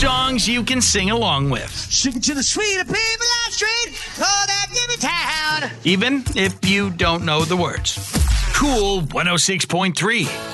songs you can sing along with. Sing it to the sweet people Love Street, oh, that give me town. Even if you don't know the words. Cool 106.3.